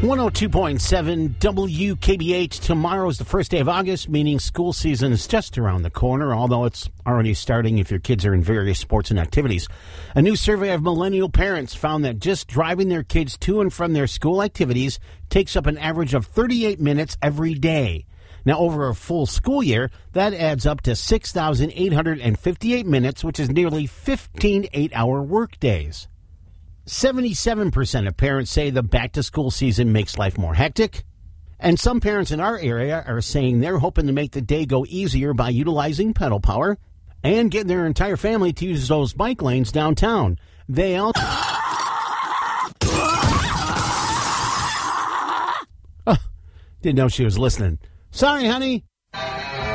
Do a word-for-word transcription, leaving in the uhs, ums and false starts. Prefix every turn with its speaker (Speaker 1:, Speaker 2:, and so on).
Speaker 1: one oh two point seven W K B H. Tomorrow is the first day of August, meaning school season is just around the corner, although it's already starting if your kids are in various sports and activities. A new survey of millennial parents found that just driving their kids to and from their school activities takes up an average of thirty-eight minutes every day. Now, over a full school year, that adds up to six thousand eight hundred fifty-eight minutes, which is nearly fifteen eight-hour work days. seventy-seven percent of parents say the back-to-school season makes life more hectic. And some parents in our area are saying they're hoping to make the day go easier by utilizing pedal power and getting their entire family to use those bike lanes downtown. They all... oh, didn't know she was listening. Sorry, honey.